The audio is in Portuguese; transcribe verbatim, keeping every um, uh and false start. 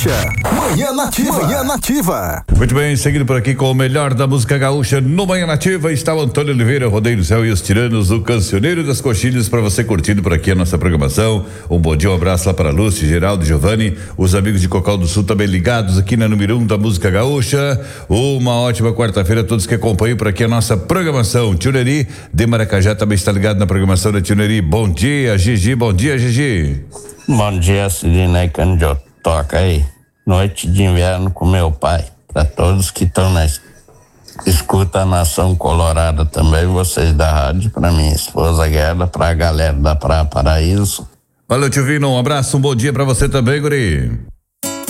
Gaúcha. Manhã Nativa. Manhã Nativa. Muito bem, seguindo por aqui com o melhor da música gaúcha no Manhã Nativa, está o Antônio Oliveira, Rodeio do Céu e os Tiranos, o Cancioneiro das Coxilhas, para você curtindo por aqui a nossa programação. Um bom dia, um abraço lá para Lúcia, Geraldo, Giovanni, os amigos de Cocal do Sul também ligados aqui na número um da música gaúcha. Uma ótima quarta-feira a todos que acompanham por aqui a nossa programação. Tio Neri de Maracajá também está ligado na programação da Tio Neri. Bom dia, Gigi, bom dia, Gigi. Bom dia, Sidney Candiot. Toca aí, Noite de Inverno com meu pai. Para todos que estão na escuta a Nação Colorada também, vocês da rádio, para minha esposa Guerra, para a galera da Praia Paraíso. Valeu, tio Vino, um abraço, um bom dia para você também, guri.